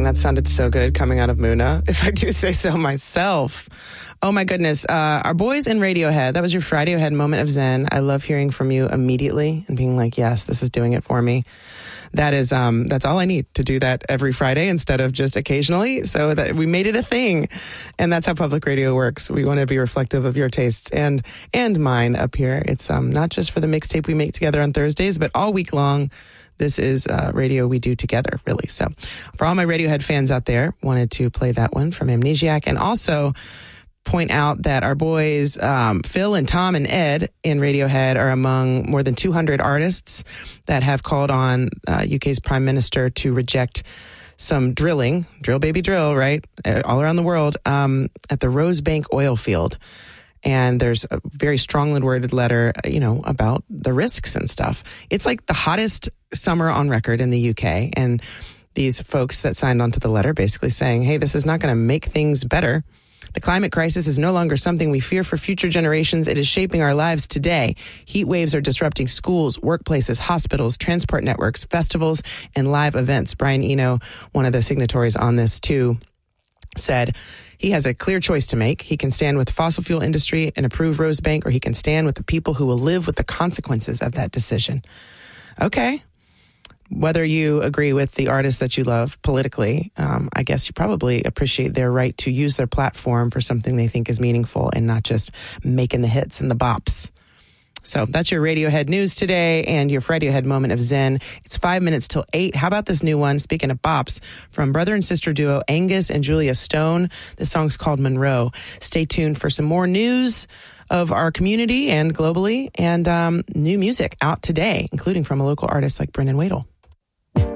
amazing. That sounded so good coming out of Muna, if I do say so myself. Oh my goodness. Our boys in Radiohead, that was your Fridayhead moment of zen. I love hearing from you immediately and being like, yes, this is doing it for me. That is, that's all I need to do that every Friday instead of just occasionally. So that we made it a thing. And that's how public radio works. We want to be reflective of your tastes and mine up here. It's, not just for the mixtape we make together on Thursdays, but all week long. This is radio we do together, really. So for all my Radiohead fans out there, wanted to play that one from Amnesiac and also point out that our boys, Phil and Tom and Ed in Radiohead are among more than 200 artists that have called on UK's Prime Minister to reject some drilling, drill baby drill, right, all around the world at the Rosebank oil field. And there's a very strongly worded letter, about the risks and stuff. It's like the hottest summer on record in the UK. And these folks that signed onto the letter basically saying, hey, this is not going to make things better. The climate crisis is no longer something we fear for future generations. It is shaping our lives today. Heat waves are disrupting schools, workplaces, hospitals, transport networks, festivals, and live events. Brian Eno, one of the signatories on this too, said he has a clear choice to make. He can stand with the fossil fuel industry and approve Rosebank, or he can stand with the people who will live with the consequences of that decision. Okay. Whether you agree with the artists that you love politically, I guess you probably appreciate their right to use their platform for something they think is meaningful and not just making the hits and the bops. So that's your Radiohead news today and your Radiohead moment of zen. It's 5 minutes till 8. How about this new one? Speaking of bops, from brother and sister duo Angus and Julia Stone. The song's called Monroe. Stay tuned for some more news of our community and globally, and new music out today, including from a local artist like Brendan Wadle.